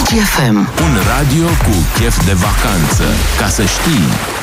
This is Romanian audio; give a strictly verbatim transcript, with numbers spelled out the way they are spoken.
Digi F M. Un radio cu chef de vacanță. Ca să știi.